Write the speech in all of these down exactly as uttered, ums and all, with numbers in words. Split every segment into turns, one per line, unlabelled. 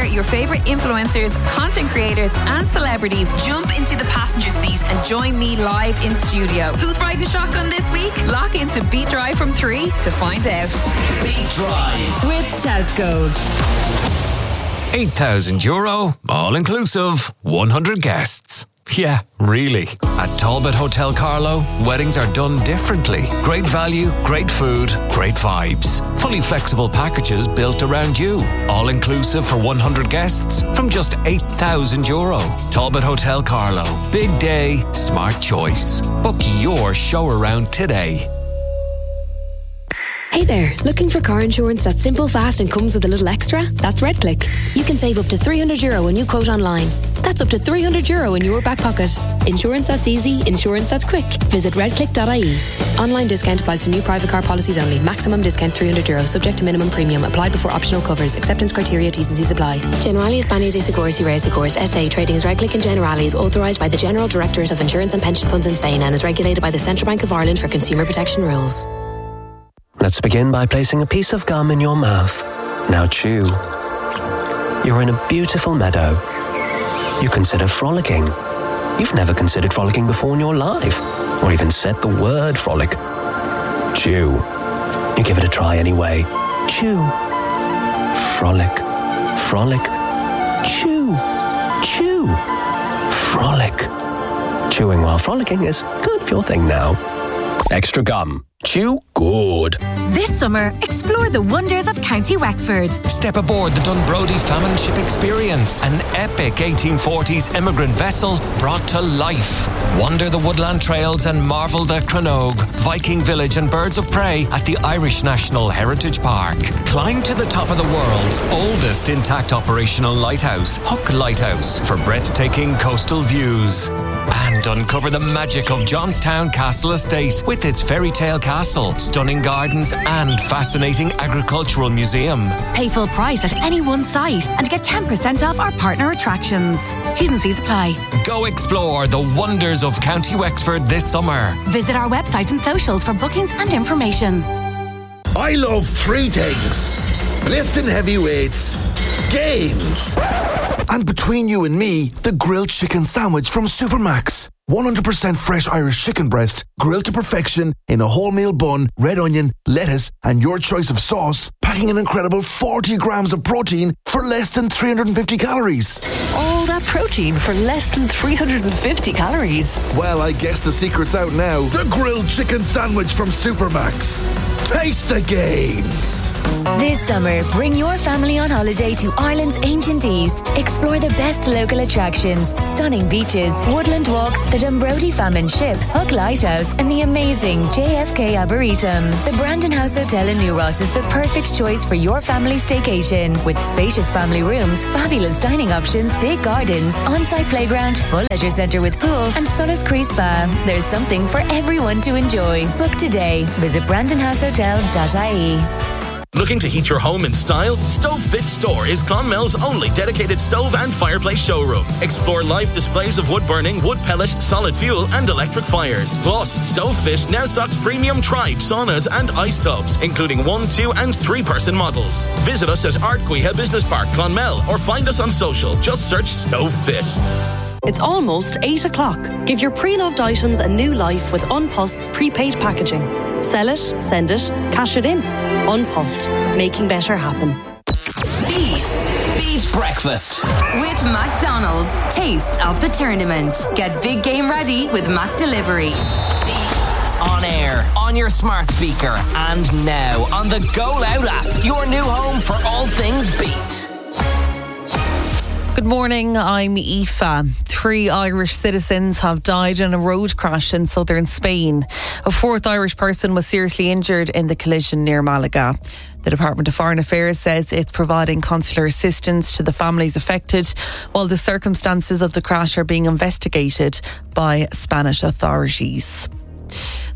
your favourite influencers, content creators and celebrities jump into the passenger seat and join me live in studio. Who's riding shotgun this week? Lock into Beat Drive from three to find out.
Beat Drive
with Tesco.
eight thousand euro, all inclusive, one hundred guests. Yeah, really. At Talbot Hotel Carlow, weddings are done differently. Great value, great food, great vibes. Fully flexible packages built around you. All inclusive for one hundred guests from just eight thousand euro. Talbot Hotel Carlow. Big day, smart choice. Book your show around today.
Hey there, looking for car insurance that's simple, fast and comes with a little extra? That's RedClick. You can save up to three hundred euro when you quote online. That's up to three hundred euro in your back pocket. Insurance that's easy, insurance that's quick. Visit redclick dot I E. Online discount applies to new private car policies only. Maximum discount three hundred euro, subject to minimum premium. Apply before optional covers. Acceptance criteria, T's and C's apply. Generali España de Seguros y Reasegurs S A trading as RedClick and Generali is authorised by the General Directorate of Insurance and Pension Funds in Spain and is regulated by the Central Bank of Ireland for consumer protection rules.
Let's begin by placing a piece of gum in your mouth. Now chew. You're in a beautiful meadow. You consider frolicking. You've never considered frolicking before in your life, or even said the word frolic. Chew. You give it a try anyway. Chew. Frolic. Frolic. Chew. Chew. Frolic. Chewing while frolicking is kind of your thing now. Extra gum. Chew good.
This summer, explore the wonders of County Wexford.
Step aboard the Dunbrody Famine Ship Experience, an epic eighteen forties immigrant vessel brought to life. Wander the woodland trails and marvel at Cranogue, Viking Village and Birds of Prey at the Irish National Heritage Park. Climb to the top of the world's oldest intact operational lighthouse, Hook Lighthouse, for breathtaking coastal views. And uncover the magic of Johnstown Castle Estate with its fairy tale castle, stunning gardens and fascinating agricultural museum.
Pay full price at any one site and get ten percent off our partner attractions. T's and C's apply.
Go explore the wonders of County Wexford this summer.
Visit our website and socials for bookings and information.
I love three things: lifting heavy weights, games, and between you and me, the grilled chicken sandwich from Supermax. one hundred percent fresh Irish chicken breast, grilled to perfection in a wholemeal bun, red onion, lettuce, and your choice of sauce, packing an incredible forty grams of protein for less than three hundred fifty calories.
All that protein for less than three hundred fifty calories.
Well, I guess the secret's out now. The grilled chicken sandwich from Supermax. Taste the gains.
This summer, bring your family on holiday to Ireland's ancient East. Explore the best local attractions, stunning beaches, woodland walks, the Dunbrody Famine Ship, Hook Lighthouse, and the amazing J F K Arboretum. The Brandon House Hotel in New Ross is the perfect choice for your family staycation, with spacious family rooms, fabulous dining options, big gardens, on-site playground, full leisure centre with pool, and Solis Cree Spa. There's something for everyone to enjoy. Book today. Visit brandon house hotel dot I E.
Looking to heat your home in style? Stove Fit Store is Clonmel's only dedicated stove and fireplace showroom. Explore live displays of wood burning, wood pellet, solid fuel and electric fires. Plus, Stove Fit now stocks premium Tribe saunas and ice tubs, including one, two and three person models. Visit us at Ardcuiha Business Park, Clonmel, or find us on social. Just search Stove Fit.
It's almost eight o'clock. Give your pre-loved items a new life with Unpost's prepaid packaging. Sell it, send it, cash it in. Unpost, making better happen.
Beat. Beat Breakfast.
With McDonald's, taste of the tournament. Get big game ready with Mac Delivery.
On air, on your smart speaker, and now on the Go Loud app. Your new home for all things Beat.
Good morning, I'm Aoife. Three Irish citizens have died in a road crash in southern Spain. A fourth Irish person was seriously injured in the collision near Malaga. The Department of Foreign Affairs says it's providing consular assistance to the families affected, while the circumstances of the crash are being investigated by Spanish authorities.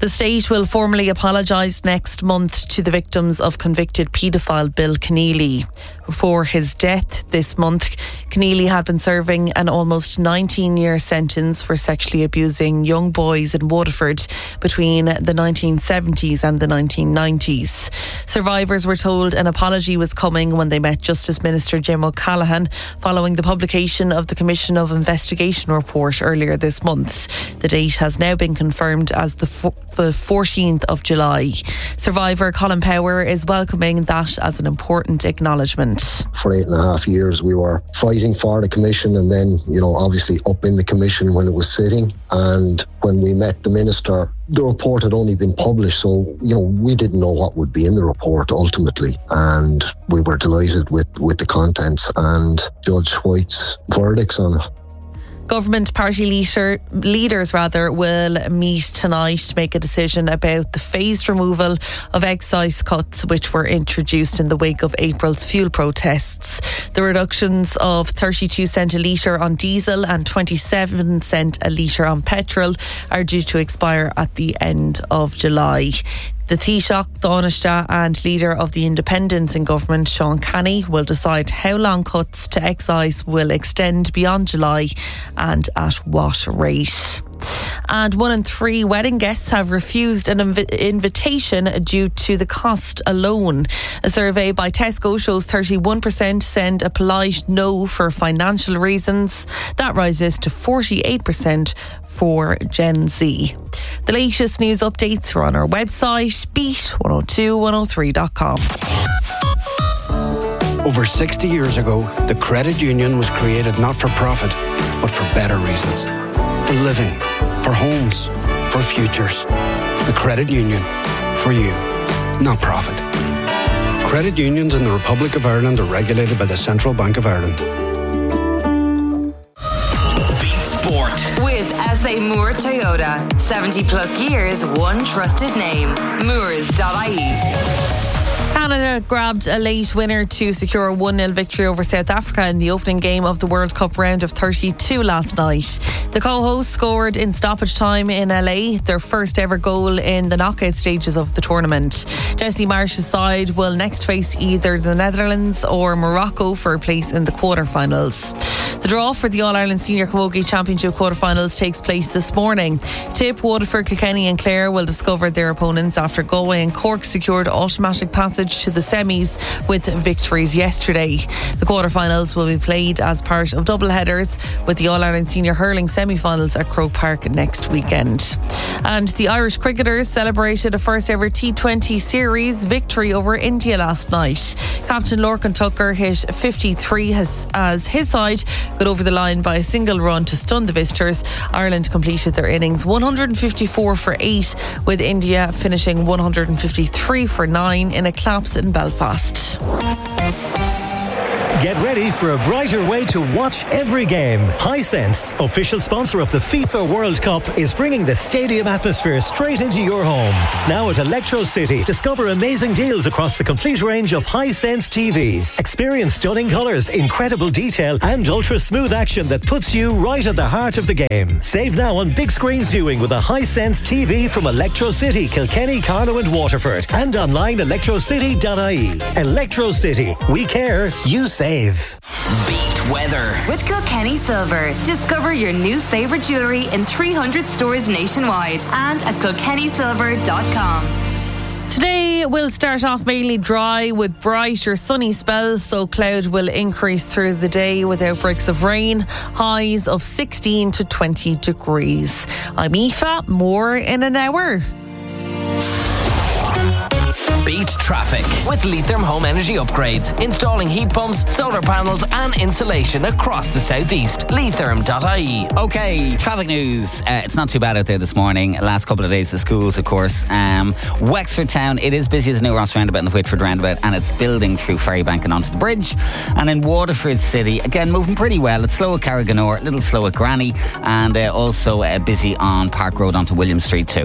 The state will formally apologise next month to the victims of convicted paedophile Bill Keneally. Before his death this month, Keneally had been serving an almost nineteen-year sentence for sexually abusing young boys in Waterford between the nineteen seventies and the nineteen nineties. Survivors were told an apology was coming when they met Justice Minister Jim O'Callaghan following the publication of the Commission of Investigation report earlier this month. The date has now been confirmed as the fo- the fourteenth of July. Survivor Colin Power is welcoming that as an important acknowledgement.
For eight and a half years we were fighting for the commission, and then, you know, obviously up in the commission when it was sitting, and when we met the minister, the report had only been published, so, you know, we didn't know what would be in the report ultimately, and we were delighted with, with the contents and Judge White's verdicts on it.
Government party leader, leaders rather will meet tonight to make a decision about the phased removal of excise cuts which were introduced in the wake of April's fuel protests. The reductions of thirty-two cent a litre on diesel and twenty-seven cent a litre on petrol are due to expire at the end of July. The Taoiseach, Taoiseach and leader of the Independents in government, Sean Canny, will decide how long cuts to excise will extend beyond July and at what rate. And one in three wedding guests have refused an inv- invitation due to the cost alone. A survey by Tesco shows thirty-one percent send a polite no for financial reasons. That rises to forty-eight percent for Gen Z. The latest news updates are on our website, beat one oh two one oh three dot com.
Over sixty years ago, the credit union was created not for profit, but for better reasons. For living, for homes, for futures. The credit union, for you, not profit. Credit unions in the Republic of Ireland are regulated by the Central Bank of Ireland.
With S A Moore Toyota. seventy plus years, one trusted name. Moores dot I E.
Canada grabbed a late winner to secure a one nil victory over South Africa in the opening game of the World Cup round of thirty-two last night. The co-hosts scored in stoppage time in L A, their first ever goal in the knockout stages of the tournament. Jesse Marsh's side will next face either the Netherlands or Morocco for a place in the quarterfinals. The draw for the All-Ireland Senior Camogie Championship quarterfinals takes place this morning. Tip, Waterford, Kilkenny and Clare will discover their opponents after Galway and Cork secured automatic passage to the semis with victories yesterday. The quarterfinals will be played as part of double headers with the All-Ireland Senior Hurling semi-finals at Croke Park next weekend. And the Irish cricketers celebrated a first ever T twenty series victory over India last night. Captain Lorcan Tucker hit fifty-three as, as his side got over the line by a single run to stun the visitors. Ireland completed their innings one hundred fifty-four for eight, with India finishing one hundred fifty-three for nine in a collapse in Belfast.
Get ready for a brighter way to watch every game. Hisense, official sponsor of the FIFA World Cup, is bringing the stadium atmosphere straight into your home. Now at Electro City, discover amazing deals across the complete range of Hisense T Vs. Experience stunning colours, incredible detail and ultra-smooth action that puts you right at the heart of the game. Save now on big screen viewing with a Hisense T V from Electro City, Kilkenny, Carlow and Waterford, and online electro city dot I E. Electro City. We care, you save.
Beat weather with Kilkenny Silver. Discover your new favourite jewellery in three hundred stores nationwide and at kilkenny silver dot com.
Today will start off mainly dry with bright or sunny spells, though cloud will increase through the day with outbreaks of rain. Highs of sixteen to twenty degrees. I'm Aoife, more in an hour.
Beat traffic with Leitrim Home Energy Upgrades. Installing heat pumps, solar panels and insulation across the southeast. Leitrim dot I E.
Okay, traffic news. Uh, it's not too bad out there this morning. Last couple of days, the schools, of course. Um, Wexford Town, it is busy at the New Ross roundabout and the Whitford roundabout, and it's building through Ferrybank and onto the bridge. And in Waterford City, again, moving pretty well. It's slow at Carriganore, a little slow at Granny, and uh, also uh, busy on Park Road onto William Street too.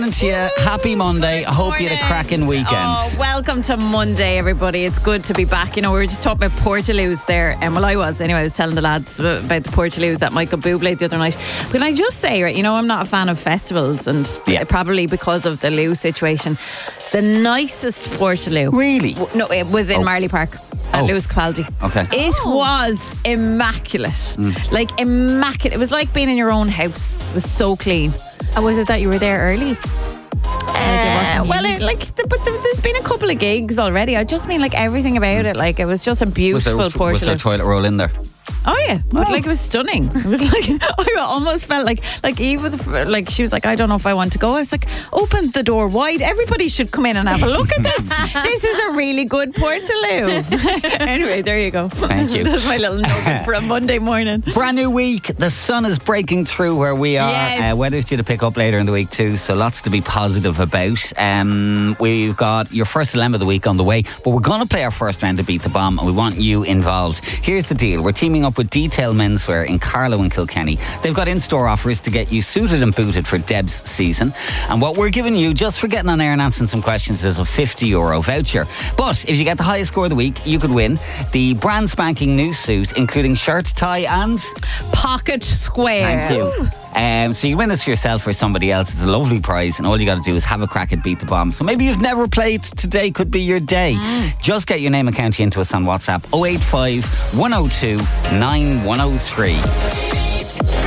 morning to you. Happy Monday. I hope you had a cracking weekend.
Oh, welcome to Monday, everybody. It's good to be back. You know, we were just talking about Portaloos there. Um, well, I was anyway. I was telling the lads about the Portaloos at Michael Bublé the other night. But can I just say, right, you know, I'm not a fan of festivals, and
yeah.
probably because of the loo situation. The nicest Portaloo.
Really?
No, it was in
oh.
Marley Park. At
Oh.
Lewis Capaldi.
Okay.
It
Oh.
was immaculate.
Mm.
Like, immaculate. It was like being in your own house. It was so clean.
And was it that you were there early?
Uh, well, it, like, th- but th- there's been a couple of gigs already. I just mean, like, everything about it. Like, it was just a
Was
beautiful
there,
Portaloo.
was there a toilet roll in there?
Oh yeah, but like it was stunning. It was like I almost felt like like Eve was like she was like I don't know if I want to go. I was like, open the door wide. Everybody should come in and have a look at this. This is a really good Portaloo. Anyway, there you go.
Thank you.
That's my little nugget for a Monday morning.
Brand new week. The sun is breaking through where we are.
Yes.
Uh, weather's due to pick up later in the week too, so lots to be positive about. Um, we've got your first dilemma of the week on the way, but we're going to play our first round to Beat the Bomb, and we want you involved. Here's the deal. We're teaming up with Detail Menswear in Carlow and Kilkenny. They've got in-store offers to get you suited and booted for Deb's season. And what we're giving you just for getting on air and answering some questions is a fifty euro voucher. But if you get the highest score of the week, you could win the brand spanking new suit, including shirt, tie and
pocket square.
Thank you. Um, so you win this for yourself or somebody else. It's a lovely prize, and all you got to do is have a crack at Beat the Bomb. So maybe you've never played. Today could be your day. Mm. Just get your name and county into us on WhatsApp oh eight five, one oh two, nine one oh three.